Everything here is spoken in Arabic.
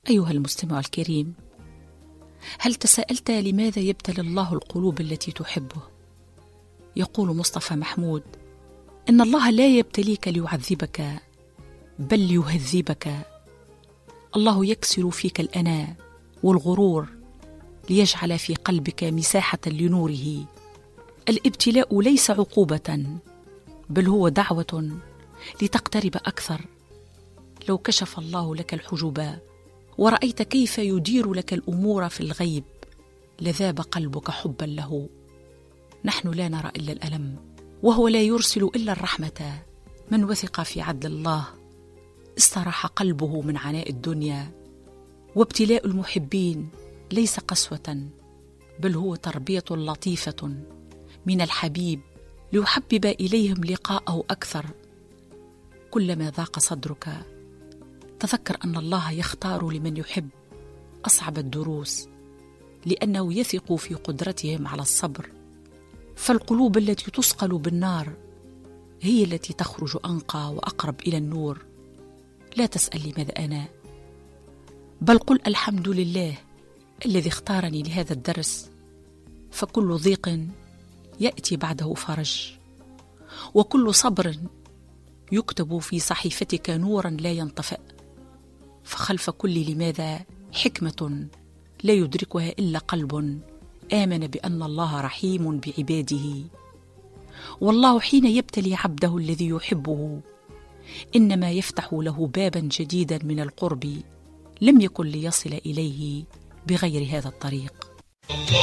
أيها المستمع الكريم، هل تساءلت لماذا يبتلي الله القلوب التي تحبه؟ يقول مصطفى محمود: إن الله لا يبتليك ليعذبك بل ليهذبك. الله يكسر فيك الأنا والغرور ليجعل في قلبك مساحة لنوره. الابتلاء ليس عقوبة بل هو دعوة لتقترب أكثر. لو كشف الله لك الحجب ورأيت كيف يدير لك الأمور في الغيب لذاب قلبك حبا له. نحن لا نرى إلا الألم، وهو لا يرسل إلا الرحمة. من وثق في عدل الله استراح قلبه من عناء الدنيا. وابتلاء المحبين ليس قسوة بل هو تربية لطيفة من الحبيب ليحبب إليهم لقاءه أكثر. كلما ضاق صدرك تذكر أن الله يختار لمن يحب أصعب الدروس، لأنه يثق في قدرتهم على الصبر. فالقلوب التي تثقل بالنار هي التي تخرج أنقى وأقرب إلى النور. لا تسأل لماذا أنا، بل قل الحمد لله الذي اختارني لهذا الدرس. فكل ضيق يأتي بعده فرج، وكل صبر يكتب في صحيفتك نورا لا ينطفئ. فخلف كل لماذا حكمة لا يدركها إلا قلب آمن بأن الله رحيم بعباده. والله حين يبتلي عبده الذي يحبه إنما يفتح له بابا جديدا من القرب لم يكن ليصل إليه بغير هذا الطريق.